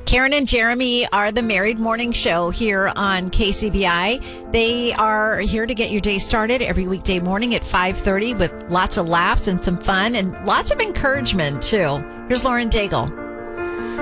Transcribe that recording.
Karen and Jeremy are the Married Morning Show here on KCBI. They are here to get your day started every weekday morning at 5:30 with lots of laughs and some fun and lots of encouragement, too. Here's Lauren Daigle.